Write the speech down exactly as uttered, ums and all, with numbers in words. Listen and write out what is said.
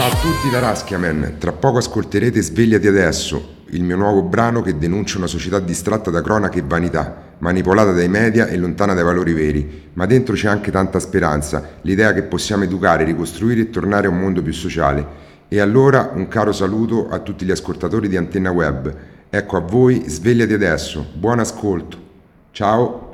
Ciao a tutti da Raskiaman, tra poco ascolterete Svegliati adesso, il mio nuovo brano che denuncia una società distratta da cronache e vanità, manipolata dai media e lontana dai valori veri, ma dentro c'è anche tanta speranza, l'idea che possiamo educare, ricostruire e tornare a un mondo più sociale. E allora un caro saluto a tutti gli ascoltatori di Antenna Web. Ecco a voi Svegliati adesso, buon ascolto. Ciao.